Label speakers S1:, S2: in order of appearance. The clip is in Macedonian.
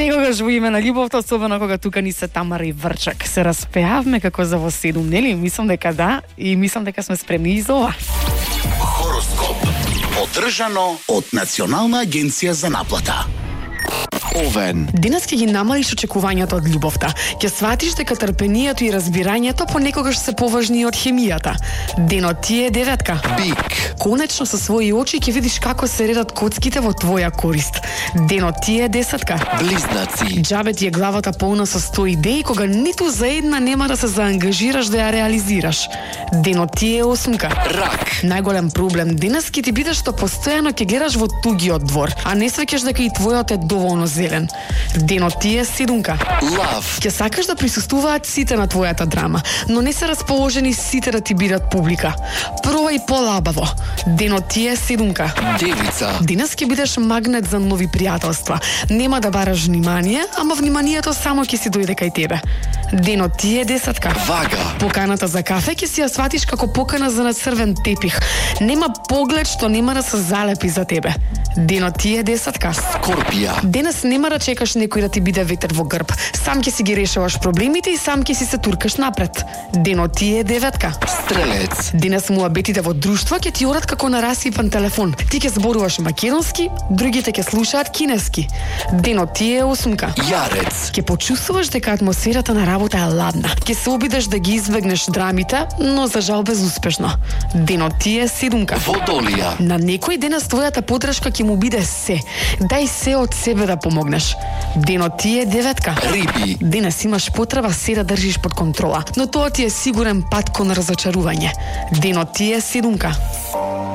S1: Секогаш во име на љубовта, особено кога тука ни се Тамара и Врчак, се распеавме како за во 7, нели? Мислам дека да и мислам дека сме спремни и за ова.
S2: Хороскоп. Одржано од Национална агенција за наплата. Овен.
S1: Денес ќе ги намалиш очекувањата од љубовта. Ќе сватиш дека трпението и разбирањето понекогаш се поважни од хемијата. Денот ти е 9.
S2: Бик.
S1: Конечно со своји очи ќе видиш како се редат коцките во твоја корист. Денот ти е 10.
S2: Близнаци.
S1: Џабе ти е главата полна со 100 идеи, кога ниту за една нема да се заангажираш да ја реализираш. Денот ти е 8.
S2: Рак.
S1: Најголем проблем денес ќе ти биде што постојано ќе гледаш во тугиот двор, а не сваќаш дека и твојот е доволно зелен. Денот ти е 7.
S2: Лав.
S1: Ќе сакаш да присуствуваат сите на твојата драма, но не се расположени сите да ти бидат публика. Пробај полабаво. Денот ти е 7.
S2: Девица.
S1: Денес ќе бидеш магнет за нови пријателства. Нема да бараш внимание, ама вниманието само ќе си дојде кај тебе. Денот ти е 10.
S2: Вага.
S1: Поканата за кафе ќе си ја сватиш како покана за нацрвен тепих. Нема поглед што нема да се залепи за тебе. Денот ти е 10.
S2: Скорпија.
S1: Денес нема да чекаш некој да ти биде ветер во грб. Сам ќе си ги решаваш проблемите и сам ќе си се туркаш напред. Денот ти е 9.
S2: Стрелец.
S1: Денес муабетите во друштво ќе ти одат како на расипан телефон. Ти ќе зборуваш македонски, другите ќе слушаат кинески. Денот ти е 8.
S2: Јарец.
S1: Ќе почувствуваш дека атмосферата на работа е ладна. Ќе се обидеш да ги избегнеш драмите, но за жал безуспешно. Денот ти е 7.
S2: Водолија.
S1: На некој денес твојата подршка ќе му биде се. Дај се од себе да помогнеш. Денот ти е 9.
S2: Риби.
S1: Денес имаш потреба се да држиш под контрола, но тоа ти е сигурен пат кон разочарување. Денот ти е 7.